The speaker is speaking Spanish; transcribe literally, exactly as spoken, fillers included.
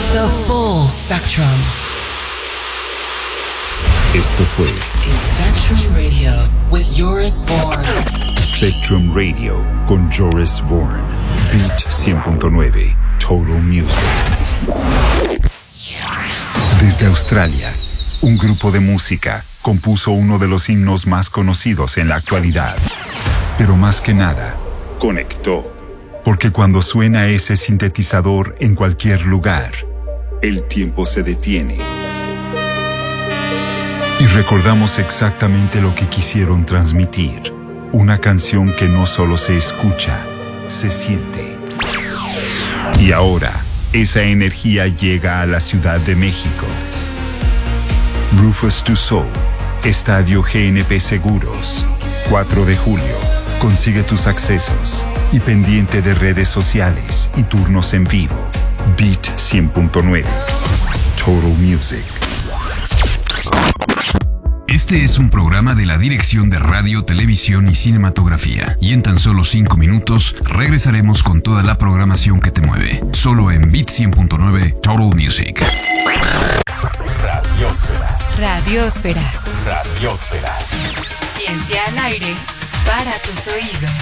The full spectrum. Esto fue Spectrum Radio with Joris Voorn. Spectrum Radio con Joris Voorn. Beat cien punto nueve. Total Music. Desde Australia, un grupo de música compuso uno de los himnos más conocidos en la actualidad. Pero más que nada, conectó. Porque cuando suena ese sintetizador en cualquier lugar, el tiempo se detiene. Y recordamos exactamente lo que quisieron transmitir. Una canción que no solo se escucha, se siente. Y ahora, esa energía llega a la Ciudad de México. Rufus Du Sol, Estadio G N P Seguros, cuatro de julio. Consigue tus accesos y pendiente de redes sociales y turnos en vivo. Beat cien punto nueve. Total Music. Este es un programa de la Dirección de Radio, Televisión y Cinematografía. Y en tan solo cinco minutos regresaremos con toda la programación que te mueve. Solo en Beat cien punto nueve Total Music. Radiosfera. Radiosfera. Radiosfera. Ciencia al aire para tus oídos.